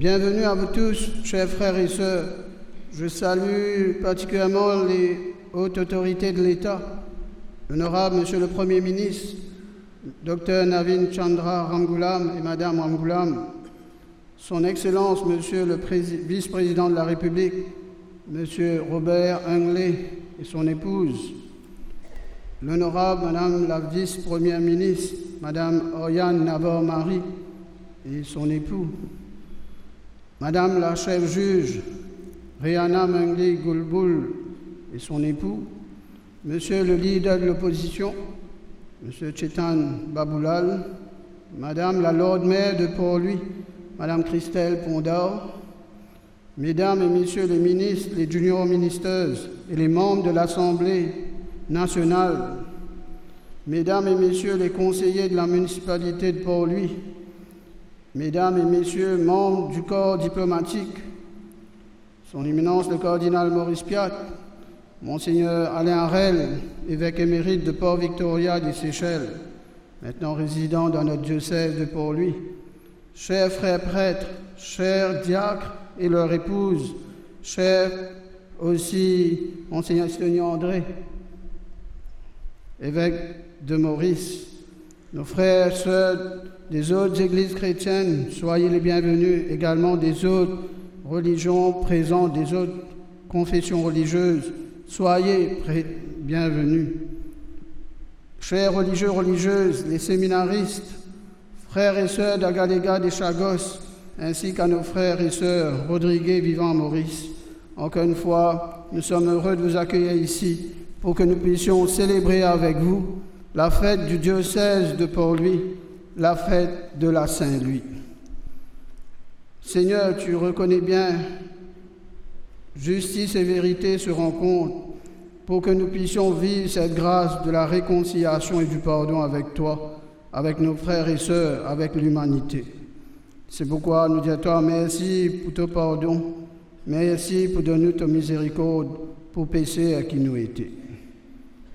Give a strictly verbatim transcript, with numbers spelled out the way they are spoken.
Bienvenue à vous tous, chers frères et sœurs. Je salue particulièrement les hautes autorités de l'État, l'honorable Monsieur le Premier ministre, Docteur Navin Chandra Ramgoolam et Madame Ramgoolam, Son Excellence Monsieur le Vice-président de la République, Monsieur Robert Ungley et son épouse, l'honorable Madame la Vice-première ministre, Madame Oriane Nabor-Marie et son époux, Madame la chef juge, Rihanna Mengli Gulbul et son époux, Monsieur le leader de l'opposition, Monsieur Chetan Baboulal, Madame la Lord Maire de Port-Louis, Madame Christelle Pondard, Mesdames et Messieurs les ministres, les junior ministers et les membres de l'Assemblée nationale, Mesdames et Messieurs les conseillers de la municipalité de Port-Louis, Mesdames et Messieurs membres du corps diplomatique, Son Éminence le cardinal Maurice Piat, Monseigneur Alain Harel, évêque émérite de Port-Victoria des Seychelles, maintenant résident dans notre diocèse de Port-Louis, chers frères prêtres, chers diacres et leurs épouses, chers aussi Monseigneur Stéphane André, évêque de Maurice, nos frères et sœurs des autres églises chrétiennes, soyez les bienvenus, également des autres religions présentes, des autres confessions religieuses, soyez bienvenus. Chers religieux, religieuses, les séminaristes, frères et sœurs d'Agaléga des Chagos, ainsi qu'à nos frères et sœurs Rodriguez vivant à Maurice, encore une fois, nous sommes heureux de vous accueillir ici pour que nous puissions célébrer avec vous la fête du diocèse de Port-Louis, la fête de la Saint-Louis. Seigneur, tu reconnais bien, justice et vérité se rencontrent pour que nous puissions vivre cette grâce de la réconciliation et du pardon avec toi, avec nos frères et sœurs, avec l'humanité. C'est pourquoi nous disons à toi merci pour ton pardon, merci pour donner ta miséricorde pour pécher à qui nous étions.